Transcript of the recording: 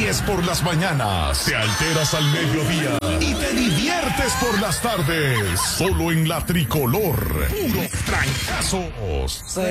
ríes por las mañanas, te alteras al mediodía y te diviertes por las tardes. Solo en la Tricolor. Puro trancazos.